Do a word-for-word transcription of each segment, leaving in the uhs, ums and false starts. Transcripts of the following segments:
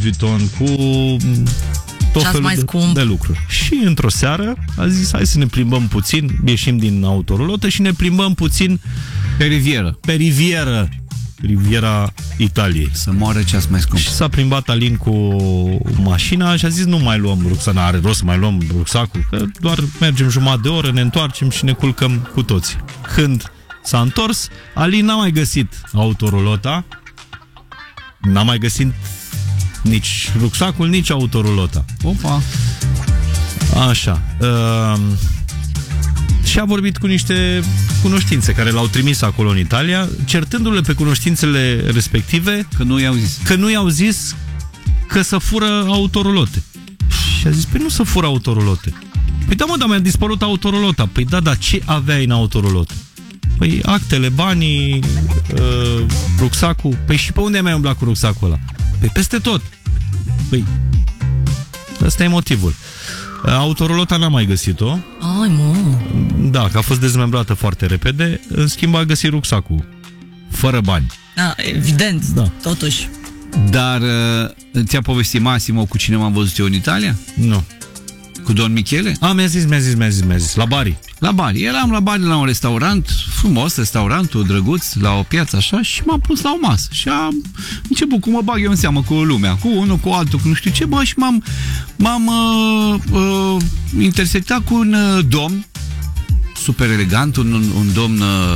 Vuitton, cu tot felul de, de lucruri. Și într-o seară a zis, hai să ne plimbăm puțin, ieșim din autorulotă și ne plimbăm puțin pe rivieră. Pe rivieră. Riviera Italiei. Să moară ceas mai scump. Și s-a plimbat Alin cu mașina și a zis, nu mai luăm rucsacul, n-are rost să mai luăm rucsacul, că doar mergem jumătate de oră, ne întoarcem și ne culcăm cu toții. Când s-a întors, Alin n-a mai găsit autorulota, n-a mai găsit nici rucsacul, nici autorulota. Opa! Așa. Uh, și a vorbit cu niște cunoștințe care l-au trimis acolo în Italia, certându-le pe cunoștințele respective că nu i-au zis. Că nu i-au zis că să fură autorulote. Și a zis, păi nu să fură autorulote. Păi da, mă, dar mi-a dispărut autorulota. Păi da, dar ce aveai în autorulote? Păi actele, banii, uh, rucsacul. Păi și pe unde ai mai umblat cu rucsacul ăla? Păi peste tot. Păi ăsta e motivul. Autorulota n-a mai găsit-o. Ai, mă. Da, că a fost dezmembrată foarte repede. În schimb a găsit rucsacul fără bani. Da, evident, da. Totuși. Dar ți-a povestit Massimo cu cine m-am văzut eu în Italia? Nu. Cu Don Michele? A, mi-a zis, mi-a zis, mi-a zis, mi-a zis. La Bari. La Bari. Eram la Bari la un restaurant, frumos, restaurantul drăguț, la o piață așa, și m-am pus la o masă. Și am început cum mă bag eu în seamă cu lumea, cu unul, cu altul, cu nu știu ce, bă, și m-am m-am uh, uh, intersectat cu un uh, domn super elegant, un, un, un domn uh,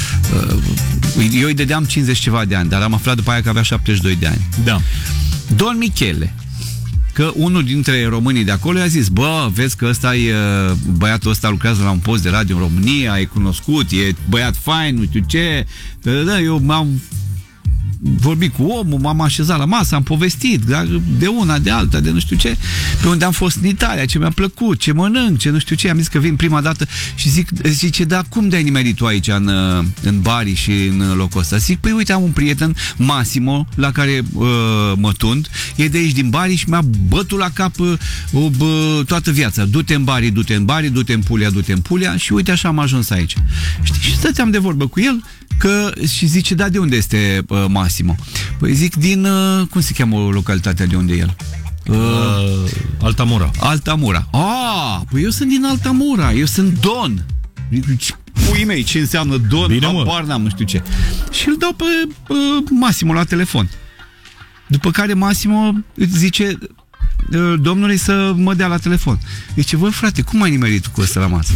uh, eu îi dădeam cincizeci ceva de ani, dar am aflat după aia că avea șaptezeci și doi de ani. Da. Don Michele. Că unul dintre românii de acolo i-a zis, bă, vezi că ăsta e, băiatul ăsta lucrează la un post de radio în România, e cunoscut, e băiat fain, nu știu ce. Da, eu m-am vorbit cu omul, m-am așezat la masă, am povestit de una, de alta, de nu știu ce, pe unde am fost în Italia, ce mi-a plăcut, ce mănânc, ce nu știu ce. Am zis că vin prima dată și zic, zice, da, cum de-ai nimerit tu aici în, în Bari și în locul ăsta? Zic, păi uite, am un prieten, Massimo, la care uh, mă tund, e de aici din Bari și mi-a bătut la cap uh, uh, toată viața. Du-te în Bari, du-te în Bari, du-te în Puglia, du-te în Puglia și uite așa am ajuns aici. Știi? Și stăteam de vorbă cu el, că, și zice, da, de unde este uh, Massimo? Păi zic, din, uh, cum se cheamă localitatea de unde e el? Uh, uh, Altamura. Altamura. Ah, păi eu sunt din Altamura, eu sunt Don. Puii mei, ce înseamnă Don? Bine, habar n-am, nu știu ce. Și îl dau pe uh, Massimo la telefon. După care Massimo zice uh, domnului să mă dea la telefon. Zice, bă, frate, cum ai nimerit tu cu ăsta la masă?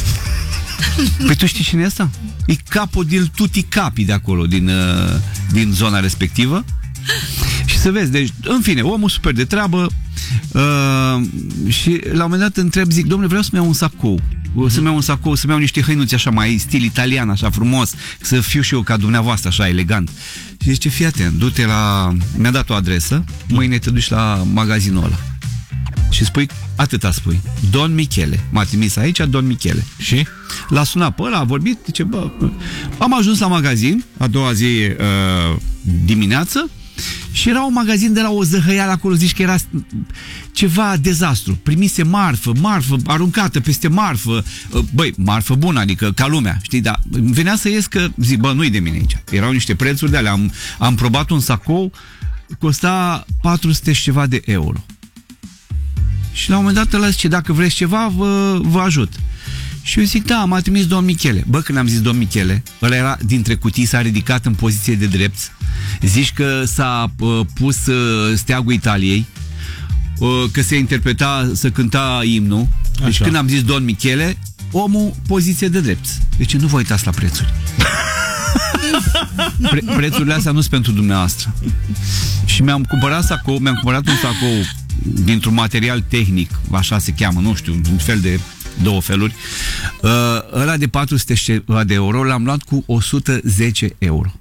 Păi tu știi cine e asta? E capo del tutti capi de acolo, din, uh, din zona respectivă. Și să vezi, deci, în fine, omul super de treabă. uh, Și la un moment dat întreb, zic, domnule, vreau să-mi iau un sacou, să-mi iau un sacou, să-mi iau niște hăinuți așa mai stil italian, așa frumos, să fiu și eu ca dumneavoastră, așa elegant. Și zice, fii atent, du-te la... Mi-a dat o adresă, mâine te duci la magazinul ăla și spui, atâta spui, Don Michele. M-a trimis aici Don Michele. Și? L-a sunat pe ăla, a vorbit, zice, bă, am ajuns la magazin a doua zi uh, dimineață și era un magazin de la o zăhăială acolo, zici că era ceva dezastru. Primise marfă, marfă aruncată peste marfă. Băi, marfă bună, adică ca lumea, știi, dar venea să ies că, zic, bă, nu-i de mine aici. Erau niște prețuri de alea. Am, am probat un sacou, costa patru sute și ceva de euro. Și la un moment dat ăla zice, dacă vreți ceva, vă, vă ajut. Și eu zic, da, m-a trimis domn Michele. Bă, când am zis domn Michele, ăla era dintre cutii, s-a ridicat în poziție de drept. Zici că s-a uh, pus uh, steagul Italiei, uh, că se interpreta, să cânta imnul. Deci așa. Când am zis domn Michele, omul poziție de drept. Deci nu vă uitați la prețuri. Pre prețurile astea nu sunt pentru dumneavoastră. Și mi-am cumpărat sacou, mi-am cumpărat un sacou dintr-un material tehnic, așa se cheamă, nu știu, un fel de două feluri. Uh, ăla de patru sute de euro l-am luat cu o sută zece euro.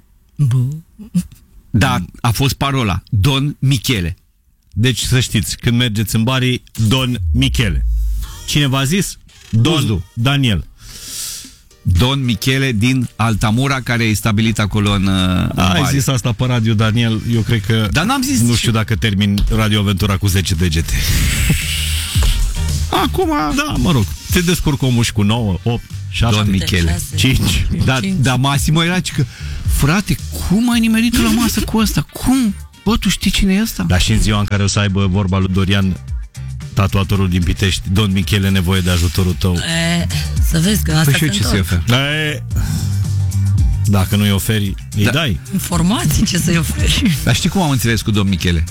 Da, a fost parola Don Michele. Deci să știți, când mergeți în Bari, Don Michele. Cine v-a zis? Don Duzdu. Daniel. Don Michele din Altamura, care e stabilit acolo în, în Ai Bari. Zis asta pe radio, Daniel, eu cred că... Dar n-am zis... Nu știu dacă termin Radio Aventura cu zece degete. Acum... Da, mă rog, te descurc omul și cu nouă, opt, șapte, Don Michele. cinci. Da, da, Massimo era că, frate, cum ai nimerit la masă cu ăsta? Cum? Bă, tu știi cine e ăsta? Dar și în ziua în care o să aibă vorba lui Dorian, tatuatorul din Pitești, Don Michele, nevoie de ajutorul tău. E, să vezi că asta Păi și eu se ce să-i întorc. ofer? E, dacă nu-i oferi, îi Da. dai. Informații, ce să-i oferi? Dar știi cum am înțeles cu domn Michele?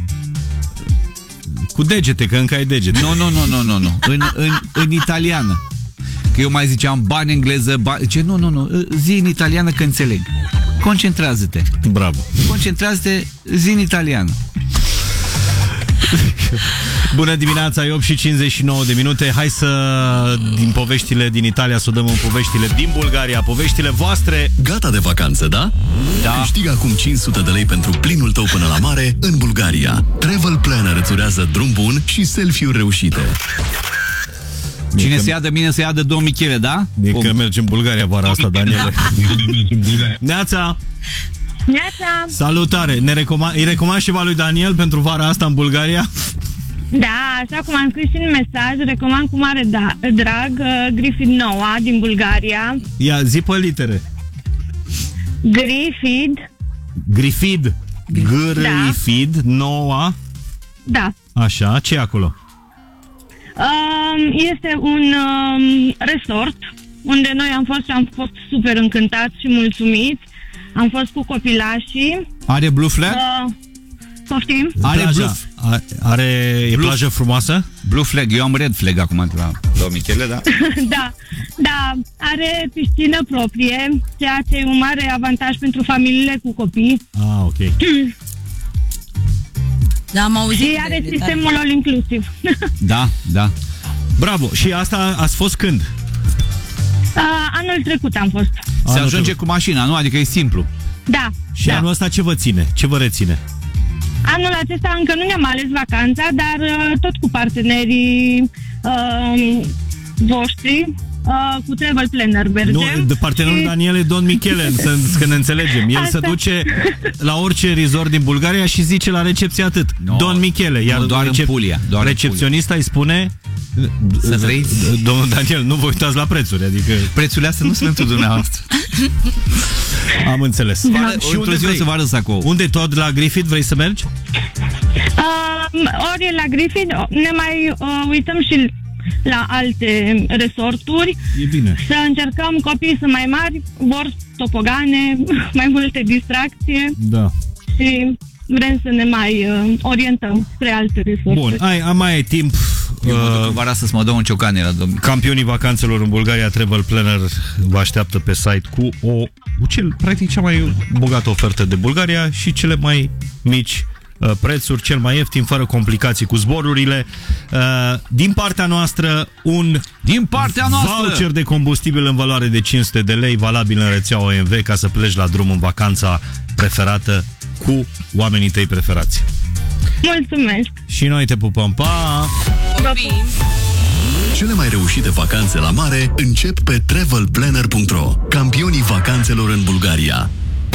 Cu degete, că încă ai degete. Nu, nu, nu, nu, nu, nu. În, în, în italiană. Că eu mai ziceam bani engleză, bani... Ce? Nu, nu, nu. Zi în italiană că înțeleg. Concentrează-te. Bravo. Concentrează-te, zi în italiană. Bună dimineața, e opt și cincizeci și nouă de minute. Hai să, din poveștile din Italia, să o dăm în poveștile din Bulgaria, poveștile voastre. Gata de vacanță, da? Da. Câștigă acum cinci sute de lei pentru plinul tău până la mare în Bulgaria. Travel Planner îți urează drum bun și selfie-uri reușite. Cine că- se ia de mine, se ia de domn Michele, da? E O- că mergi în Bulgaria vara asta, Daniele. Neața, Neața, salutare. Ne recomand, îi recomand ceva lui Daniel pentru vara asta în Bulgaria? da, așa cum am scris și în mesaj, recomand cu mare da, drag uh, Griffith Noua din Bulgaria. Ia, zi pe litere. Griffith, Grifid. Grifid, noua. da. Așa, ce e acolo? Um, este un um, resort unde noi am fost și am fost super încântați și mulțumiți. Am fost cu copilașii. Are blue flag? Uh, poftim? Are Plaja. blue, A- Are, e Blue- plajă frumoasă? blue flag. Eu am red flag acum la domn Michele, da? Da, da, are piscină proprie, ceea ce e un mare avantaj pentru familiile cu copii. Ah, ok. Da, am auzit. Și de are ele, sistemul all inclusiv. Da, da. Bravo. Și asta ați fost când? Uh, anul trecut am fost. Se Anul ajunge trecut. cu mașina, nu? Adică e simplu. Da. Și da. anul ăsta ce vă ține? Ce vă reține? Anul acesta încă nu ne-am ales vacanța, dar uh, tot cu partenerii uh, voștri, uh, cu Travel Planner mergem. Nu, de partenerul și- Daniel e Don Michele, să, că ne înțelegem. El Asta. se duce la orice resort din Bulgaria și zice la recepție atât. No. Don Michele. Iar Nu, doar în Puglia, doar în recepționista îi spune... Să trăiți. Domnul Daniel, nu vă uitați la prețuri, adică Prețurile astea nu sunt pentru dumneavoastră. am înțeles. Da. Și unde Într-o zi o vrei? să vă arăt acolo. Unde tot la Griffith vrei să mergi? Uh, ori e la Griffith, ne mai uh, uităm și la alte resorturi, E bine. să încercăm copiii sunt mai mari, vor topogane, mai multe distracție Da. și vrem să ne mai uh, orientăm spre alte resorturi. Bun, ai, am mai ai timp. Eu mă duc Uh, în vara să mă dau în ciocane la domnul. Campionii vacanțelor în Bulgaria, Travel Planner vă așteaptă pe site cu o, cu cel, practic cea mai bogată ofertă de Bulgaria și cele mai mici uh, prețuri, cel mai ieftin, fără complicații cu zborurile. Uh, din partea noastră, un Din partea noastră! voucher de combustibil în valoare de cinci sute de lei, valabil în rețeaua O M V, ca să pleci la drum în vacanța preferată cu oamenii tăi preferați. Mulțumesc! Și noi te pupăm, pa! Cele mai reușite vacanțe la mare încep pe travel planner punct ro. Campionii vacanțelor în Bulgaria.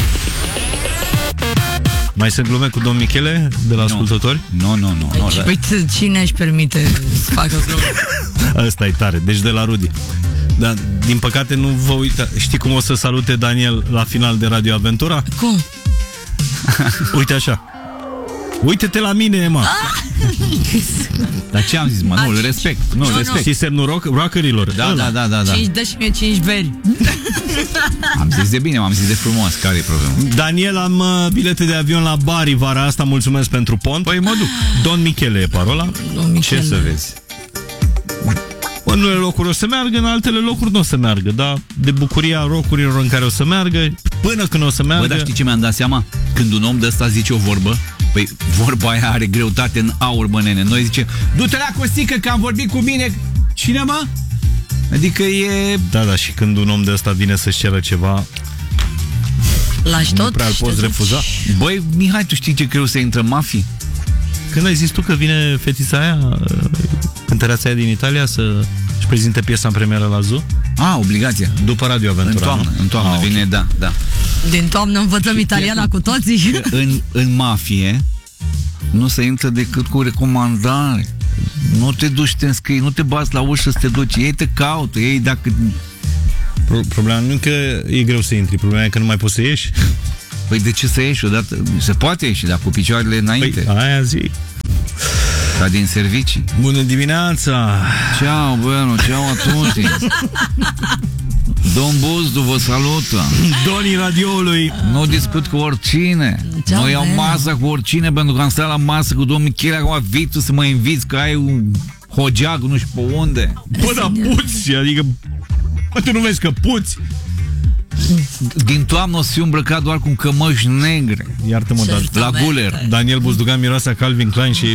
Mai sunt glume cu domn Michele de la ascultători? Nu, nu, nu. nu da. Păi cine își permite să facă glume? Ăsta e tare, deci de la Rudi. Dar, din păcate, nu vă uita. Știi cum o să salute Daniel la final de Radio Aventura? Cum? Uite așa. Uite-te la mine, Emma. Dar ce am zis, mă? Nu, îl respect. Nu, îl Nu, nu. respect. Știi semnul rock, rockerilor? Da, Ăla. da, da, da, da. cinci, dă și mie cinci beri. Am zis de bine, m-am zis de frumos. Care e problema? Daniel, am uh, bilete de avion la Bari vara asta, mulțumesc pentru pont. Păi mă duc. Don Michele e parola. Domn Michele. Ce să vezi? În unele locuri o să meargă, în altele locuri nu o să meargă, dar de bucuria rocurilor în care o să meargă, până când o să meargă... Bă, dar știi ce mi-am dat seama? Când un om de ăsta zice o vorbă, păi vorba aia are greutate în aur, bă, nene. Noi zicem, du-te la Costică că am vorbit cu mine. Cine, mă? Adică e... Da, da, și când un om de ăsta vine să-și ceră ceva, Lași nu tot prea îl și te poți duci. refuza. Băi, Mihai, tu știi ce greu să intră mafii? Când ai zis tu că vine fetița aia, cântăreața aia din Italia, să-și prezinte piesa în premieră la Zoo? A, obligația. După Radio În Aventura, toamnă, nu? în toamnă Ah, ok. vine, da, da. Din toamnă învățăm italiana cu toții. Că în, în mafie nu se intră decât cu recomandare. Nu te duci, te înscrii, nu te bați la ușă să te duci. Ei te caută, ei dacă... Pro- Problema nu e că e greu să intri, problema e că nu mai poți să ieși. Păi de ce să ieși odată? Se poate ieși, dar cu picioarele înainte. Păi, aia zic. Ca din servicii. Bună dimineața! Ciao, bueno, ciao a tutti. Domn Buzdu vă salută. Donii radioului. Nu discut cu oricine. Ciao, nu iau bene. masa cu oricine, pentru că am stat la masă cu domnul Michele, acum vii tu să mă inviți că ai un hogeag, nu știu pe unde. Bă, dar puți, adică... Bă, tu nu vezi că puți? Din toamnă o să fiu îmbrăcat doar cu cămăși negre. Iartă-mă, dar La guler. Daniel Buzdugan miroase a Calvin Klein și...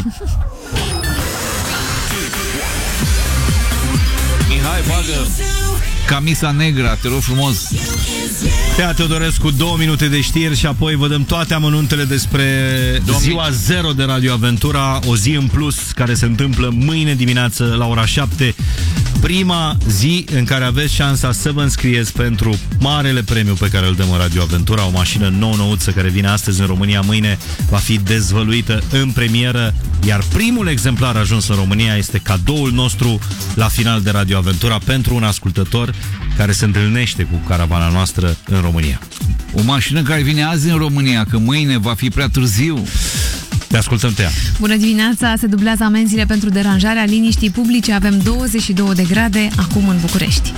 Mihai, bagă camisa negră, te rog frumos. Tea Teodorescu, două minute de știri și apoi vă dăm toate amănuntele despre ziua zero de Radio Aventura, o zi în plus care se întâmplă mâine dimineață la ora șapte. Prima zi în care aveți șansa să vă înscrieți pentru marele premiu pe care îl dăm în Radio Aventura, o mașină nou-nouță care vine astăzi în România, mâine va fi dezvăluită în premieră, iar primul exemplar ajuns în România este cadoul nostru la final de Radio Aventura pentru un ascultător care se întâlnește cu caravana noastră în România. O mașină care vine azi în România, că mâine va fi prea târziu. Te ascultăm, Tea. Bună dimineața! Se dublează amenziile pentru deranjarea liniștii publice. Avem douăzeci și două de grade acum în București.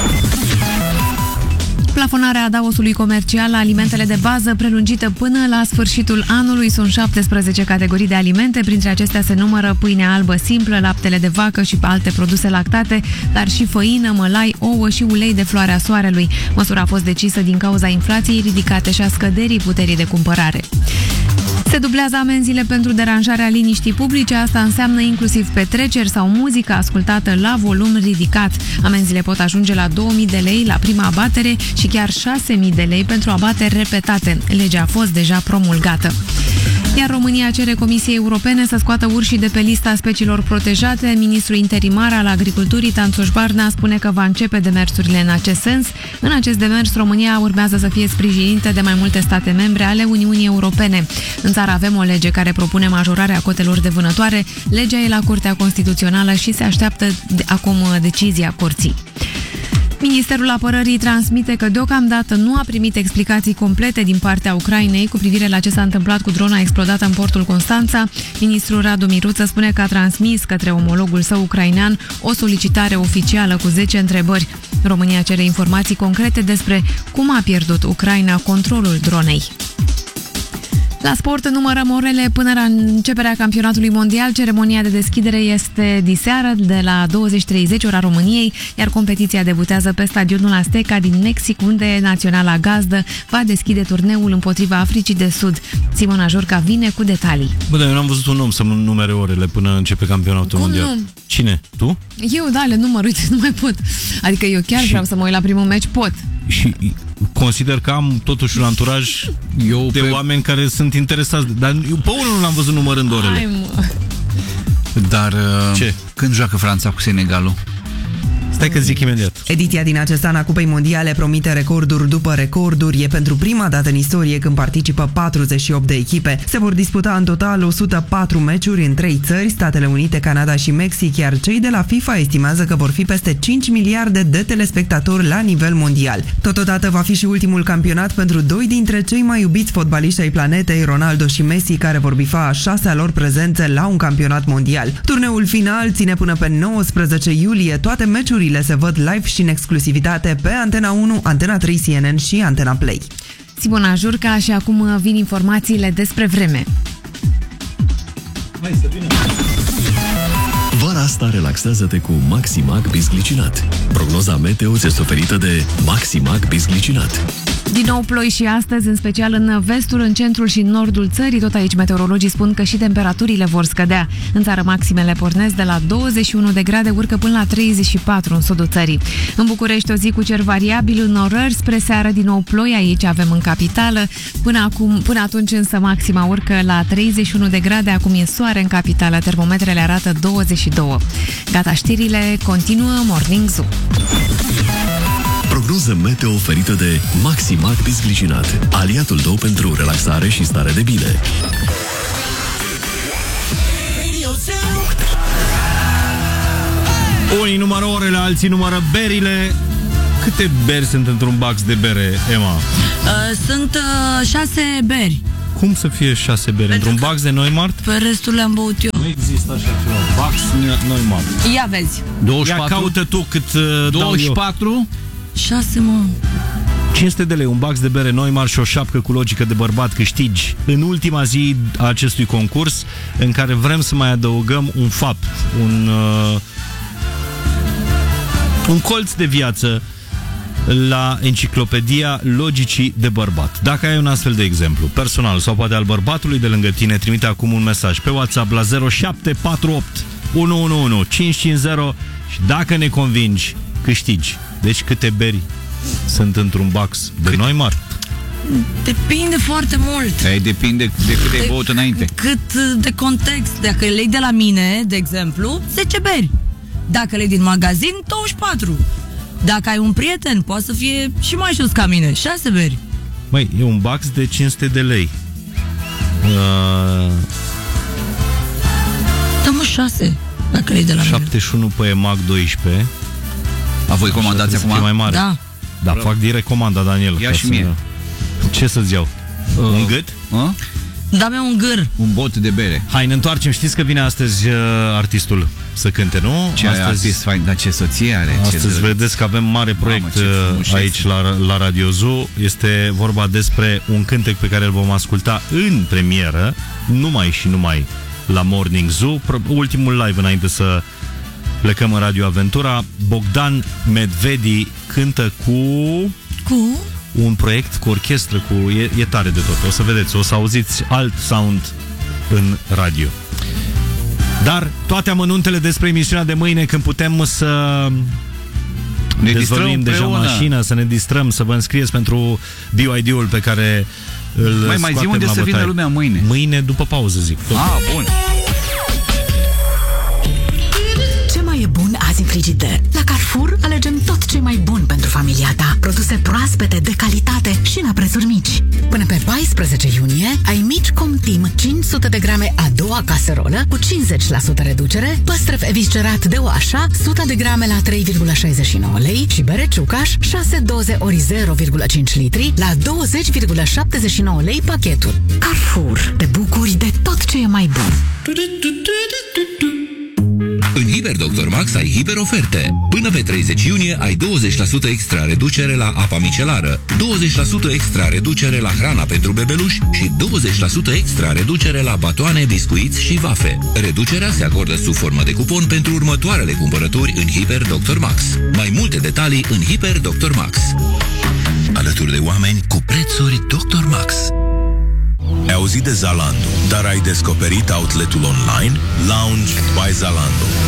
Plafonarea adaosului comercial la alimentele de bază prelungită până la sfârșitul anului. Sunt șaptesprezece categorii de alimente, printre acestea se numără pâinea albă simplă, laptele de vacă și alte produse lactate, dar și făină, mălai, ouă și ulei de floarea soarelui. Măsura a fost decisă din cauza inflației ridicate și a scăderii puterii de cumpărare. Se dublează amenziile pentru deranjarea liniștii publice, asta înseamnă inclusiv petreceri sau muzică ascultată la volum ridicat. Amenziile pot ajunge la două mii de lei la prima abatere și chiar șase mii de lei pentru abateri repetate. Legea a fost deja promulgată. Iar România cere Comisiei Europene să scoată urșii de pe lista speciilor protejate. Ministrul interimar al Agriculturii, Tanțoș Barna, spune că va începe demersurile în acest sens. În acest demers, România urmează să fie sprijinită de mai multe state membre ale Uniunii Europene. În țară avem o lege care propune majorarea cotelor de vânătoare. Legea e la Curtea Constituțională și se așteaptă de acum decizia Curții. Ministerul Apărării transmite că deocamdată nu a primit explicații complete din partea Ucrainei cu privire la ce s-a întâmplat cu drona explodată în portul Constanța. Ministrul Radu Miruță spune că a transmis către omologul său ucrainean o solicitare oficială cu zece întrebări. România cere informații concrete despre cum a pierdut Ucraina controlul dronei. La sport numărăm orele până la începerea campionatului mondial. Ceremonia de deschidere este diseară de la douăzeci treizeci ora României, iar competiția debutează pe stadionul Azteca din Mexic, unde naționala gazdă va deschide turneul împotriva Africii de Sud. Simona Jurca vine cu detalii. Bă, dar eu n-am văzut un om să numere orele până începe campionatul Cum mondial. nu? Cine? Tu? Eu, da, le număr, uite, nu mai pot. Adică eu chiar Și- vreau să mă uit la primul meci, pot. Și consider că am totuși un anturaj Eu de pe... oameni care sunt interesați. Dar eu pe unul nu l-am văzut numărând orele. Hai, mă. Dar uh, Ce? când joacă Franța cu Senegalul? Stai că zic imediat. Ediția din acest an a Cupei Mondiale promite recorduri după recorduri. E pentru prima dată în istorie când participă patruzeci și opt de echipe. Se vor disputa în total o sută patru meciuri în trei țări, Statele Unite, Canada și Mexic, iar cei de la FIFA estimează că vor fi peste cinci miliarde de telespectatori la nivel mondial. Totodată va fi și ultimul campionat pentru doi dintre cei mai iubiți fotbaliști ai planetei, Ronaldo și Messi, care vor bifa a șasea lor prezențe la un campionat mondial. Turneul final ține până pe nouăsprezece iulie. Toate meciurile se văd live și în exclusivitate pe Antena unu, Antena trei C N N și Antena Play. Simona Jurca și acum vin informațiile despre vreme. Vara asta relaxează-te cu Maximac Bisglicinat. Prognoza meteo este oferită de Maximac Bisglicinat. Din nou ploi și astăzi, în special în vestul, în centrul și în nordul țării. Tot aici meteorologii spun că și temperaturile vor scădea. În țară maximele pornesc de la douăzeci și unu de grade, urcă până la treizeci și patru în sudul țării. În București o zi cu cer variabil, în orări spre seară din nou ploi, aici avem în capitală. Până, acum, până atunci însă maxima urcă la treizeci și unu de grade, acum e soare în capitală, termometrele arată douăzeci și doi. Gata, știrile continuă Morning Zoo. Prognoză meteo oferită de Maximac Bisglicinat, aliatul tău pentru relaxare și stare de bine. Unii numără orele, alții numără berile. Câte beri sunt într-un box de bere, Emma? Uh, sunt uh, șase beri. Cum să fie șase beri? Pentru într-un box de Neumart? Pe restul le-am băut eu. Nu există așa ceva. Box Neumart. Ia vezi. douăzeci și Ia patru, caută tu cât uh, douăzeci și patru. șase, mă. cinci sute de lei, un box de bere Neumart și o șapcă cu logică de bărbat câștigi în ultima zi a acestui concurs, în care vrem să mai adăugăm un fapt, un, uh, un colț de viață la enciclopedia logicii de bărbat. Dacă ai un astfel de exemplu, personal sau poate al bărbatului de lângă tine, trimite acum un mesaj pe WhatsApp la zero șapte patru opt unu unu unu cinci cinci zero și dacă ne convingi, câștigi. Deci câte beri sunt într-un box de Neumart? Depinde foarte mult. Ei, depinde de cât ai băut înainte. Cât de context. Dacă le iei de la mine, de exemplu, zece beri. Dacă le iei din magazin, douăzeci și patru. Dacă ai un prieten, poate să fie și mai jos ca mine, șase beri. Măi, e un box de cinci sute de lei. Uh... Da, mă, șase. Dacă le iei de la șaptezeci și unu pe EMAG doisprezece. A voi comandați acum? Mai mare. Da. Da, fac direct comanda, Daniel. Ia și mie. Ce să-ți iau? Uh, un gât? Uh? Da-mi un gâr. Un bot de bere. Hai, ne întoarcem. Știți că vine astăzi uh, artistul să cânte, nu? Ce astăzi, artist fain, dar ce soție are. Astăzi ce vedeți că avem mare proiect Mamă, aici la, la Radio Zoo. Este vorba despre un cântec pe care îl vom asculta în premieră, numai și numai la Morning Zoo. Ultimul live înainte să plecăm în Radio Aventura. Bogdan Medvedi cântă cu... Cu? Un proiect cu orchestră, cu... E, e tare de tot. O să vedeți, o să auziți alt sound în radio. Dar toate amănuntele despre emisiunea de mâine, când putem să ne dezvăluim deja mașină, să ne distrăm, să vă înscrieți pentru B Y D-ul pe care îl mai, mai zi unde să vină lumea mâine. Mâine după pauză, zic. Tot. Ah, bun. Ce mai e bun azi în frigider? La Carrefour alegem tot ce e mai bun pentru familia ta. Produse proaspete, de calitate și la prețuri mici. Până pe paisprezece iunie ai mici Comtim cinci sute de grame a doua caserolă cu cincizeci la sută reducere, păstrăv eviscerat de oașa o sută de grame la trei virgulă șaizeci și nouă lei și bere Ciucaș șase doze ori zero virgulă cinci litri la douăzeci virgulă șaptezeci și nouă lei pachetul. Carrefour. Te bucuri de tot ce e mai bun. În Hiper Doctor Max ai hiper oferte. Până pe treizeci iunie ai douăzeci la sută extra reducere la apa micelară, douăzeci la sută extra reducere la hrana pentru bebeluși și douăzeci la sută extra reducere la batoane, biscuiți și vafe. Reducerea se acordă sub formă de cupon pentru următoarele cumpărături în Hiper Doctor Max. Mai multe detalii în Hiper Doctor Max. Alături de oameni cu prețuri Doctor Max. Ai auzit de Zalando, dar ai descoperit outletul online? Lounge by Zalando.